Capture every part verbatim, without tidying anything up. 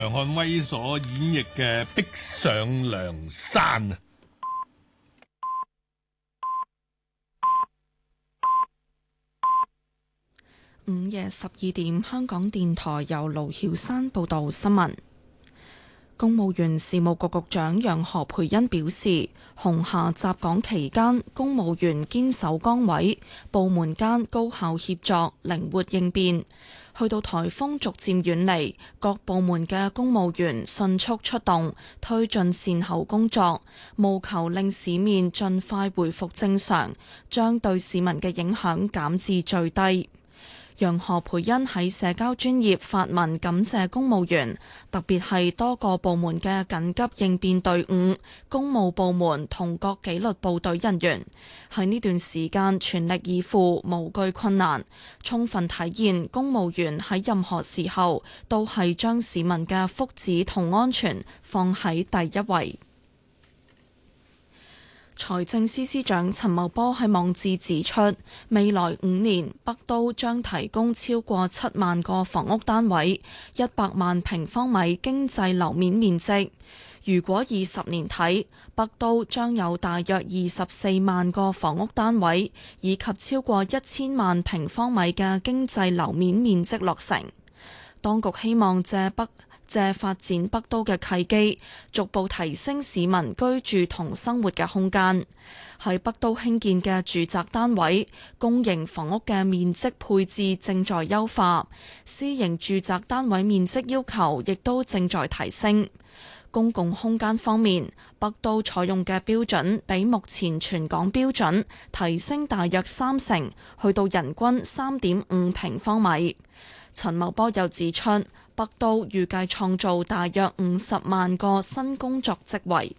梁漢威所演繹嘅《逼上梁山》啊！ 午夜十二點，香港電台由盧曉山報道新聞。公務員事務局局長楊何蓓茵表示，紅霞襲港期間，公務員堅守崗位，部門間高效協作，靈活應變。去到颱風逐漸遠離，各部門嘅公務員迅速出動，推進善後工作，務求令市面盡快回復正常，將對市民嘅影響減至最低。楊何蓓茵喺社交專頁發文感謝公務員，特別係多個部門嘅緊急應變隊伍、公務部門同各紀律部隊人員喺呢段時間全力以赴，無懼困難，充分體現公務員喺任何時候都係將市民嘅福祉同安全放喺第一位。財政司司長陳茂波喺網誌指出，未來五年北都將提供超過七萬個房屋單位，一百萬平方米經濟樓面面積。如果以十年睇，北都將有大約二十四萬個房屋單位，以及超過一千萬平方米嘅經濟樓面面積落成。當局希望借北借發展北都嘅契機，逐步提升市民居住同生活嘅空間。喺北都興建嘅住宅單位，公營房屋嘅面積配置正在優化，私營住宅單位面積要求亦都正在提升。公共空間方面，北都採用嘅標準比目前全港標準提升大約三成，去到人均三點五平方米。陳茂波又指出，北都預計創造大約五十萬個新工作職位。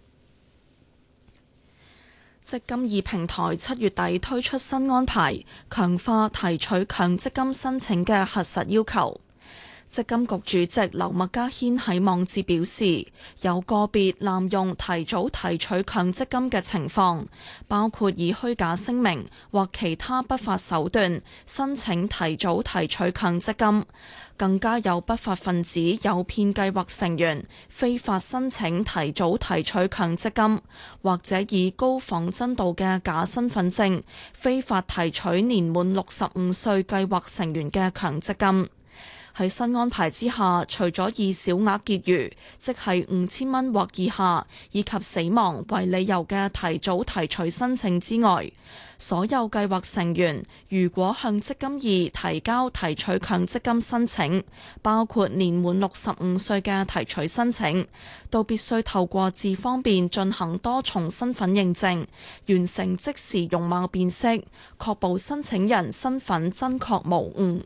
積金易平台七月底推出新安排，強化提取強積金申請嘅核實要求。積金局主席劉麥嘉軒喺網誌表示，有個別濫用提早提取強積金嘅情況，包括以虛假聲明或其他不法手段申請提早提取強積金，更加有不法分子誘騙計劃成員非法申請提早提取強積金，或者以高仿真度嘅假身份證非法提取年滿六十五歲計劃成員嘅強積金。喺新安排之下，除咗以小額結餘，即係五千蚊或以下，以及死亡為理由嘅提早提取申請之外，所有計劃成員如果向積金易提交提取強積金申請，包括年滿六十五歲嘅提取申請，都必須透過智方便進行多重身份認證，完成即時容貌辨識，確保申請人身份真確無誤。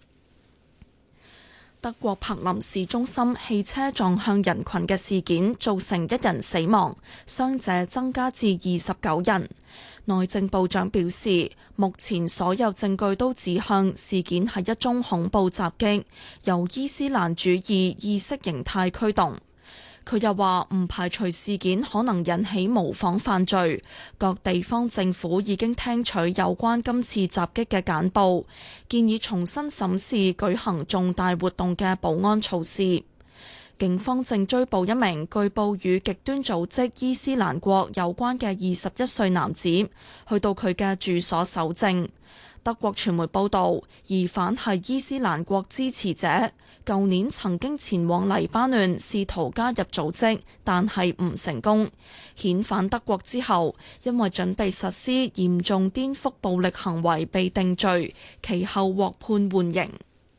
德國柏林市中心汽車撞向人群嘅事件造成一人死亡，傷者增加至二十九人。內政部長表示，目前所有證據都指向事件係一宗恐怖襲擊，由伊斯蘭主義意識形態驅動。佢又話唔排除事件可能引起模仿犯罪，各地方政府已經聽取有關今次襲擊嘅簡報，建議重新審視舉行重大活動嘅保安措施。警方正追捕一名據報與極端組織伊斯蘭國有關嘅二十一歲男子，去到佢嘅住所搜證。德國傳媒報道，疑犯係伊斯蘭國支持者，舊年曾經前往黎巴嫩試圖加入組織，但係唔成功。遣返德國之後，因為準備實施嚴重顛覆暴力行為被定罪，其後獲判緩刑。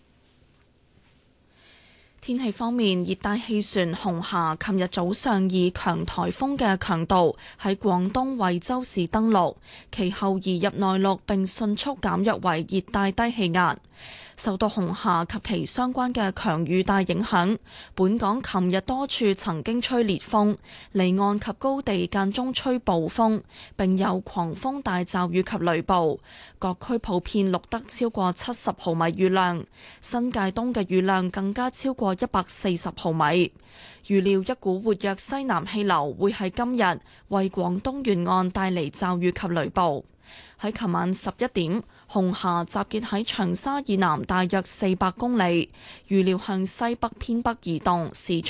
天氣方面，熱帶氣旋紅霞琴日早上以強颱風嘅強度喺廣東惠州市登陸，其後移入內陸並迅速減弱為熱帶低氣壓。受到紅霞及其相關嘅強雨帶影響，本港琴日多處曾經吹烈風，離岸及高地間中吹暴風，並有狂風大驟雨及雷暴。各區普遍錄得超過七十毫米雨量，新界東嘅雨量更加超過一百四十毫米。預料一股活躍西南氣流會喺今日為廣東沿岸帶嚟驟雨及雷暴。喺琴晚十一點， 紅霞集結喺長沙以南大約四百公里，預料向西北偏北移動，時速